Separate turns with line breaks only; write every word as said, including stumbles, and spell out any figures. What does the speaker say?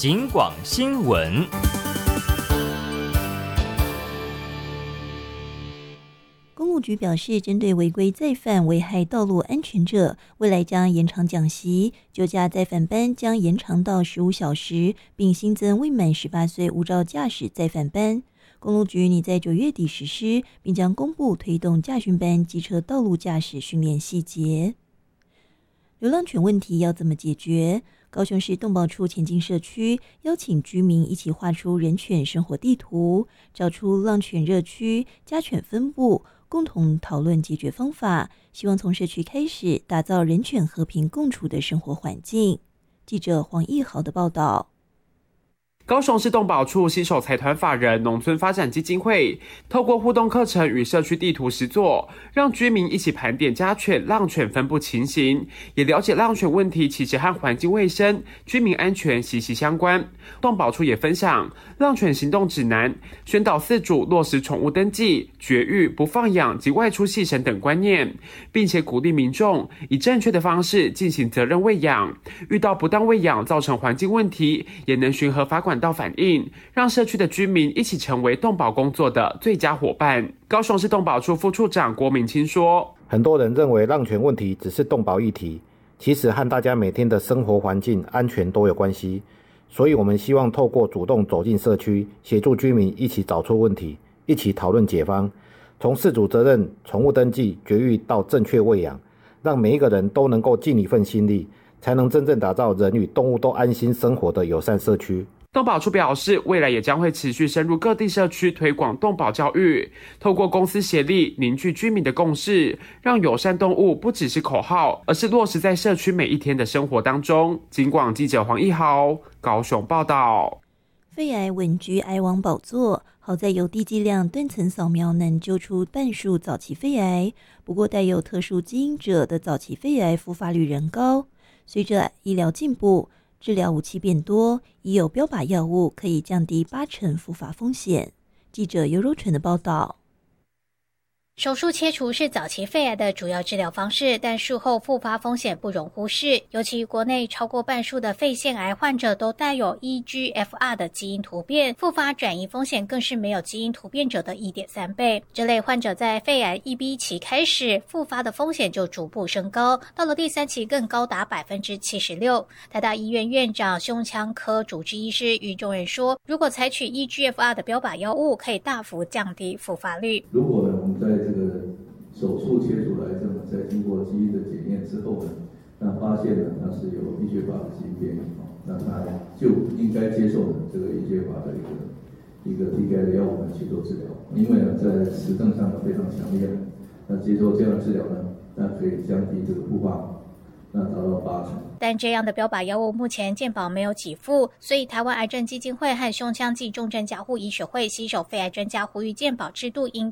警广新闻。
公路局表示，针对违规再犯危害道路安全者，未来将延长讲习，酒驾再犯班将延长到十五小时，并新增未满十八岁无照驾驶再犯班。公路局拟在九月底实施，并将公布推动驾训班机车道路驾驶训练细节。流浪犬问题要怎么解决？高雄市动保处前进社区邀请居民一起画出人犬生活地图，找出浪犬热区、家犬分布，共同讨论解决方法，希望从社区开始打造人犬和平共处的生活环境。记者黄义豪的报道。
高雄市动保处携手财团法人农村发展基金会，透过互动课程与社区地图实作，让居民一起盘点家犬、浪犬分布情形，也了解浪犬问题其实和环境卫生、居民安全息息相关。动保处也分享浪犬行动指南，宣导饲主落实宠物登记、绝育、不放养及外出系绳等观念，并且鼓励民众以正确的方式进行责任喂养，遇到不当喂养造成环境问题，也能循合法管道反映，让社区的居民一起成为动保工作的最佳伙伴。高雄市动保处副处长郭明清说，
很多人认为浪犬问题只是动保议题，其实和大家每天的生活环境安全都有关系，所以我们希望透过主动走进社区，协助居民一起找出问题，一起讨论解方，从饲主责任、宠物登记、绝育到正确喂养，让每一个人都能够尽一份心力，才能真正打造人与动物都安心生活的友善社区。
动保处表示，未来也将会持续深入各地社区推广动保教育，透过公私协力凝聚居民的共识，让友善动物不只是口号，而是落实在社区每一天的生活当中。警广记者黄义豪高雄报道。
肺癌稳居癌王宝座，好在有低剂量断层扫描能揪出半数早期肺癌，不过带有特殊基因者的早期肺癌复发率仍高。随着医疗进步，治疗武器变多，已有标靶药物可以降低八成复发风险。记者尤柔纯的报道。
手术切除是早期肺癌的主要治疗方式，但术后复发风险不容忽视。尤其国内超过半数的肺腺癌患者都带有 E G F R 的基因突变，复发转移风险更是没有基因突变者的 一点三倍。这类患者在肺癌 E B 期开始，复发的风险就逐步升高，到了第三期更高达 百分之七十六。台大医院院长胸腔科主治医师于仲仁说，如果采取 E G F R 的标靶药物，可以大幅降低复发率。
如果呢，我们在这个手术切除癌症呢，在经过基因的检验之后呢，那发现呢它是有 E G F R 的基因变异，那它就应该接受这个 E G F R 的一个一个 T K I 的药物呢去做治疗，因为呢在实证上呢非常强烈，那接受这样的治疗呢，那可以降低这个复发，那达到八成。
但这样的标靶药物目前健保没有给付，所以台湾癌症基金会和胸腔暨重症加护医学会携手肺癌专家呼吁健保制度应